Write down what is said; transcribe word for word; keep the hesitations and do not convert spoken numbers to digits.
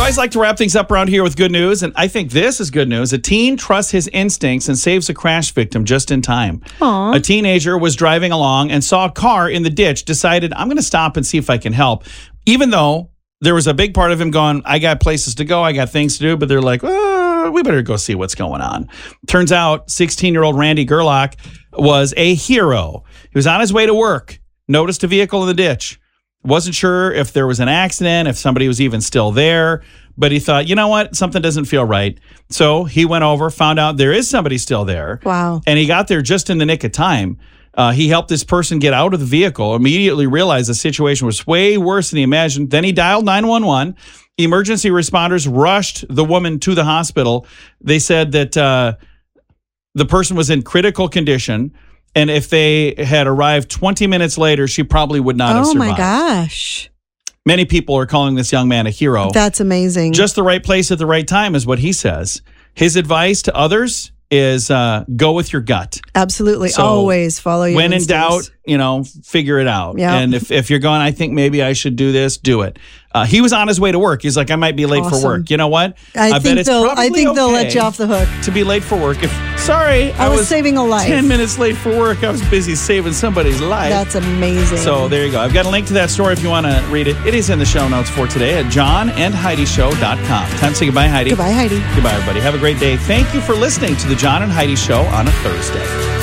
always like to wrap things up around here with good news, and I think this is good news. A teen trusts his instincts and saves a crash victim just in time. Aww. A teenager was driving along and saw a car in the ditch, decided, I'm going to stop and see if I can help, even though there was a big part of him going, I got places to go, I got things to do, but they're like, oh, we better go see what's going on. Turns out sixteen-year-old Randy Gerlach was a hero. He was on his way to work, noticed a vehicle in the ditch. Wasn't sure if there was an accident, if somebody was even still there, but he thought, you know what, something doesn't feel right. So he went over, found out there is somebody still there. Wow. And he got there just in the nick of time. Uh, he helped this person get out of the vehicle, immediately realized the situation was way worse than he imagined. Then he dialed nine one one. Emergency responders rushed the woman to the hospital. They said that uh, the person was in critical condition. And if they had arrived twenty minutes later, she probably would not have Oh survived. my gosh. Many people are calling this young man a hero. That's amazing. Just the right place at the right time is what he says. His advice to others is uh, go with your gut. Absolutely. So Always follow your When in instincts. doubt, you know, figure it out. Yeah. And if, if you're going, I think maybe I should do this, do it. Uh, he was on his way to work. He's like, I might be late Awesome. for work. You know what? I, bet think it's they'll. I probably think they'll let okay you off the hook. to be late for work. If sorry, I was saving a life. ten minutes late for work. I was busy saving somebody's life. That's amazing. So there you go. I've got a link to that story if you want to read it. It is in the show notes for today at john and heidi show dot com. Time to say goodbye, Heidi. Goodbye, Heidi. Goodbye, everybody. Have a great day. Thank you for listening to the John and Heidi Show on a Thursday.